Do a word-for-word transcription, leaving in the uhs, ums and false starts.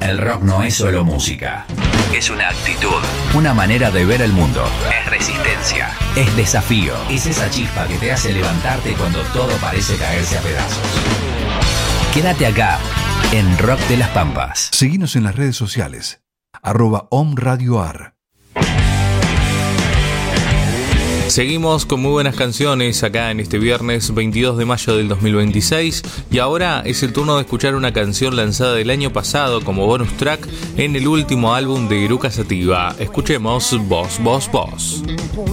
El rock no es solo música. Es una actitud, una manera de ver el mundo. Es resistencia, es desafío. Es esa chispa que te hace levantarte cuando todo parece caerse a pedazos. Quédate acá, en Rock de las Pampas. Seguinos en las redes sociales, arroba omradioar. Seguimos con muy buenas canciones acá en este viernes veintidós de mayo del dos mil veintiséis y ahora es el turno de escuchar una canción lanzada el año pasado como bonus track en el último álbum de Eruca Sativa. Escuchemos Vos, Vos, Vos.